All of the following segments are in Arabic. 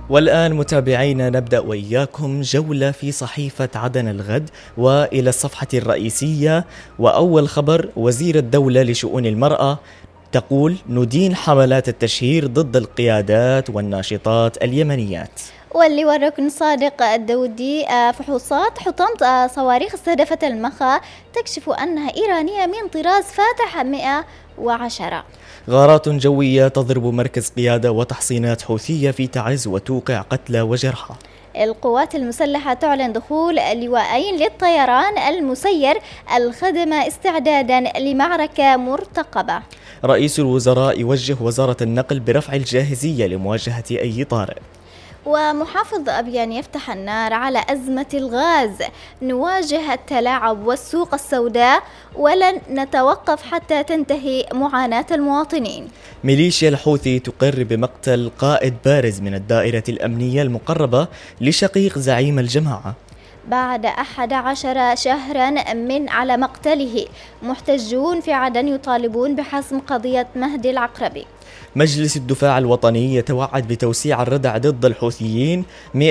والآن متابعينا نبدأ وإياكم جولة في صحيفة عدن الغد وإلى الصفحة الرئيسية. وأول خبر: وزير الدولة لشؤون المرأة تقول ندين حملات التشهير ضد القيادات والناشطات اليمنيات. واللي والركن صادق الدودي فحوصات حطام صواريخ استهدفت المخا تكشف أنها إيرانية من طراز فاتح 110. غارات جوية تضرب مركز قيادة وتحصينات حوثية في تعز وتوقع قتلى وجرحى. القوات المسلحة تعلن دخول لواءين للطيران المسير الخدمة استعدادا لمعركة مرتقبة. رئيس الوزراء يوجه وزارة النقل برفع الجاهزية لمواجهة أي طارئ. ومحافظ أبيان يفتح النار على أزمة الغاز. نواجه التلاعب والسوق السوداء ولن نتوقف حتى تنتهي معاناة المواطنين. ميليشيا الحوثي تقر بمقتل قائد بارز من الدائرة الأمنية المقربة لشقيق زعيم الجماعة. بعد 11 شهرا من على مقتله، محتجون في عدن يطالبون بحسم قضية مهدي العقربي. مجلس الدفاع الوطني يتوعد بتوسيع الردع ضد الحوثيين،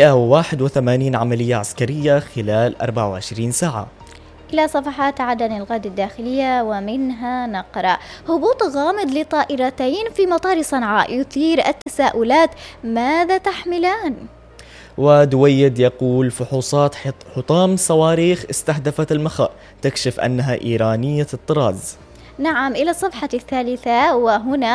181 عملية عسكرية خلال 24 ساعة. إلى صفحات عدن الغد الداخلية ومنها نقرأ: هبوط غامض لطائرتين في مطار صنعاء يثير التساؤلات، ماذا تحملان؟ ودويد يقول فحوصات حطام صواريخ استهدفت المخا تكشف أنها إيرانية الطراز. نعم، إلى الصفحة الثالثة وهنا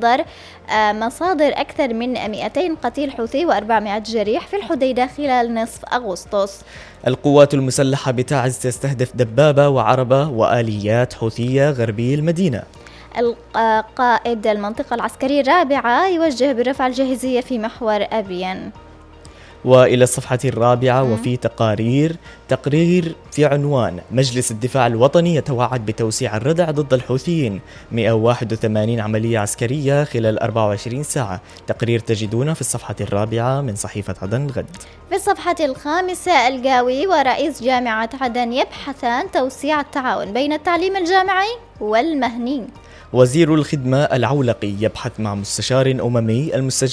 مصادر أكثر من 200 قتيل حوثي و400 جريح في الحديدة خلال نصف أغسطس. القوات المسلحة بتعز تستهدف دبابة وعربة وآليات حوثية غربي المدينة. قائد المنطقة العسكرية الرابعة يوجه برفع الجاهزية في محور أبيان. وإلى الصفحة الرابعة وفي تقرير في عنوان: مجلس الدفاع الوطني يتوعد بتوسيع الردع ضد الحوثيين، 181 عملية عسكرية خلال 24 ساعة. تقرير تجدونه في الصفحة الرابعة من صحيفة عدن الغد. في الصفحة الخامسة: القاوي ورئيس جامعة عدن يبحثان توسيع التعاون بين التعليم الجامعي والمهني. وزير الخدمة العولقي يبحث مع مستشار أممي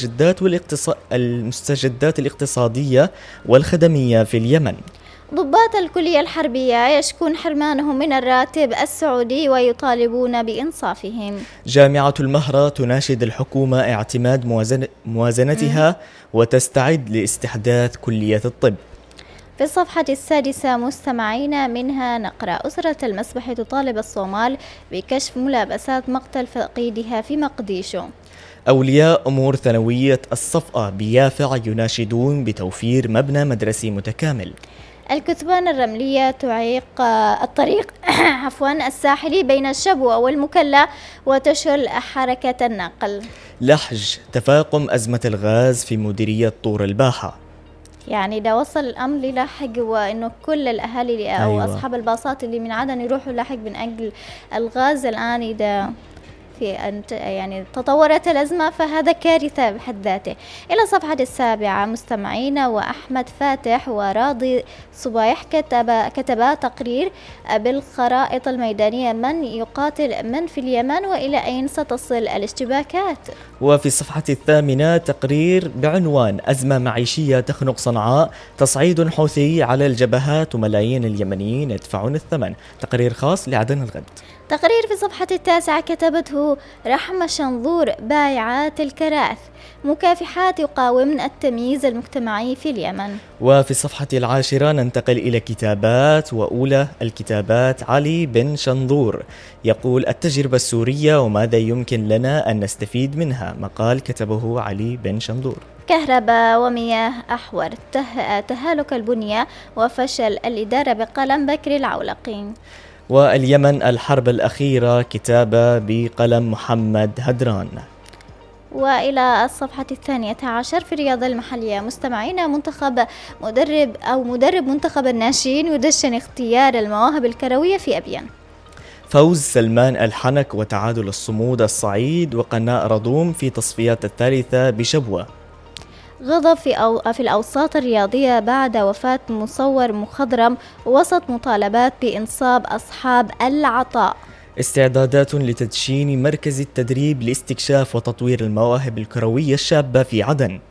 المستجدات الاقتصادية والخدمية في اليمن. ضباط الكلية الحربية يشكون حرمانهم من الراتب السعودي ويطالبون بإنصافهم. جامعة المهرة تناشد الحكومة اعتماد موازنتها وتستعد لاستحداث كلية الطب. في الصفحة السادسة مستمعين منها نقرأ: أسرة المسبح تطالب الصومال بكشف ملابسات مقتل فقيدها في مقديشو. أولياء أمور ثانوية الصفقة بيافع يناشدون بتوفير مبنى مدرسي متكامل. الكثبان الرملية تعيق الطريق الساحلي بين الشبوة والمكلا وتشل حركة النقل. لحج تفاقم أزمة الغاز في مديرية طور الباحة. يعني ده وصل الأمر للاحق وإنه كل الأهالي أو أصحاب الباصات اللي من عدن يروحوا لاحق من أجل الغاز الآن ده يعني تطورت الأزمة، فهذا كارثة بحد ذاته. إلى صفحة السابعة مستمعين: وأحمد فاتح وراضي صبايح كتبا تقرير بالخرائط الميدانية، من يقاتل من في اليمن وإلى أين ستصل الاشتباكات. وفي الصفحة الثامنة تقرير بعنوان: أزمة معيشية تخنق صنعاء، تصعيد حوثي على الجبهات وملايين اليمنيين يدفعون الثمن. تقرير خاص لعدن الغد. تقرير في صفحة التاسعة كتبته رحمة شنظور: بايعات الكراث مكافحات يقاومن التمييز المجتمعي في اليمن. وفي الصفحة العاشرة ننتقل إلى كتابات، وأولى الكتابات علي بن شنظور يقول: التجربة السورية وماذا يمكن لنا أن نستفيد منها. مقال كتبه علي بن شنظور. كهرباء ومياه أحور تهالك البنية وفشل الإدارة بقلم بكر العولقين. واليمن الحرب الأخيرة كتابة بقلم محمد هدران. وإلى الصفحة 12 في الرياضة المحلية مستمعين: مدرب منتخب الناشئين يدشن اختيار المواهب الكروية في أبيان. فوز سلمان الحنك وتعادل الصمود الصعيد وقناء رضوم في تصفيات الثالثة بشبوة. غضب في الأوساط الرياضية بعد وفاة مصور مخضرم وسط مطالبات بإنصاب أصحاب العطاء. استعدادات لتدشين مركز التدريب لاستكشاف وتطوير المواهب الكروية الشابة في عدن.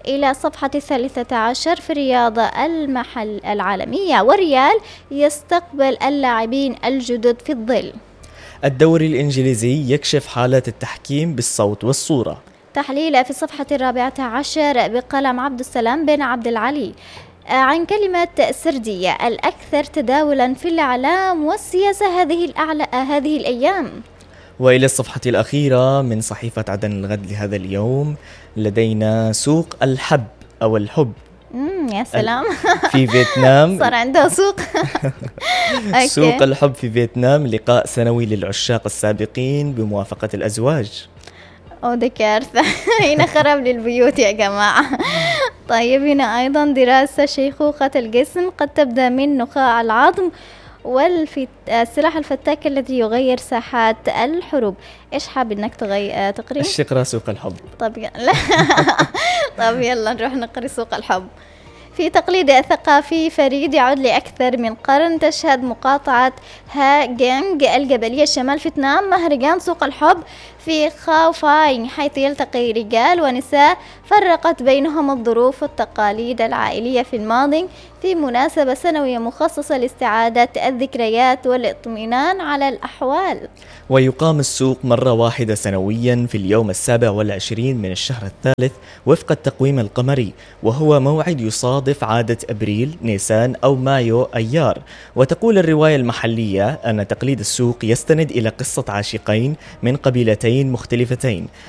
إلى الصفحة 13 في الرياضة العالمية، والريال يستقبل اللاعبين الجدد في الظل. الدوري الإنجليزي يكشف حالة التحكيم بالصوت والصورة. تحليل في الصفحة 14 بقلم عبد السلام بن عبد العلي عن كلمة سردية الأكثر تداولا في الإعلام والسياسة هذه الأيام. وإلى الصفحة الأخيرة من صحيفة عدن الغد لهذا اليوم لدينا سوق الحب أو الحب. يا سلام. في فيتنام صار عندها سوق. سوق الحب في فيتنام، لقاء سنوي للعشاق السابقين بموافقة الأزواج. دي كارثة. هنا خرب للبيوت يا جماعة. طيب هنا أيضا دراسة شيخوخة الجسم قد تبدأ من نخاع العظم والسلاح الفتاك الذي يغير ساحات الحروب. إيش حاب إنك تقري؟ الشقرة سوق الحب. طب لا. طب يلا نروح نقري سوق الحب. في تقليد ثقافي فريد يعود لأكثر من قرن، تشهد مقاطعة ها جينغ الجبلية شمال فيتنام مهرجان سوق الحب في خاوفاي، حيث يلتقي رجال ونساء فرقت بينهم الظروف والتقاليد العائلية في الماضي في مناسبة سنوية مخصصة لاستعادة الذكريات والاطمئنان على الأحوال. ويقام السوق مرة واحدة سنويا في اليوم 27 من الشهر الثالث وفق التقويم القمري، وهو موعد يصادف عادة أبريل، نيسان أو مايو أيار. وتقول الرواية المحلية أن تقليد السوق يستند إلى قصة عاشقين من قبيلتين مختلفتين